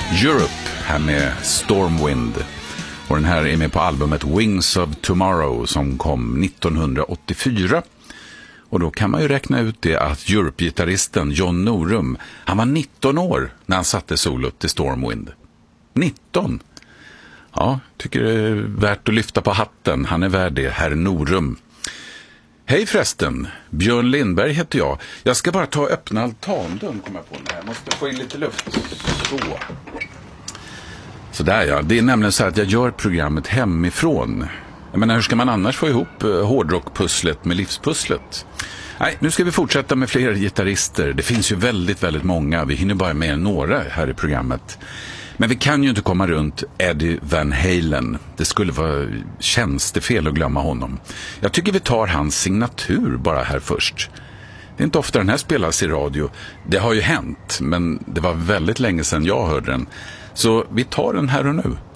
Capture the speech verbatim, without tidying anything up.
Europe här med Stormwind. Och den här är med på albumet Wings of Tomorrow som kom nittonhundraåttiofyra. Och då kan man ju räkna ut det att Europe-gitarristen John Norum, han var nitton år när han satte solot till Stormwind. nitton! Ja, tycker det är värt att lyfta på hatten. Han är värd det, herr Norum. Hej förresten, Björn Lindberg heter jag. Jag ska bara ta och öppna altandörren, kommer jag på nu. Jag måste få in lite luft. Så. Så där ja, det är nämligen så att jag gör programmet hemifrån. Jag menar, hur ska man annars få ihop hårdrockpusslet med livspusslet? Nej, nu ska vi fortsätta med fler gitarrister. Det finns ju väldigt, väldigt många. Vi hinner bara med några här i programmet. Men vi kan ju inte komma runt Eddie Van Halen. Det skulle vara tjänstefel att glömma honom. Jag tycker vi tar hans signatur bara här först. Det är inte ofta den här spelas i radio. Det har ju hänt, men det var väldigt länge sedan jag hörde den. Så vi tar den här och nu.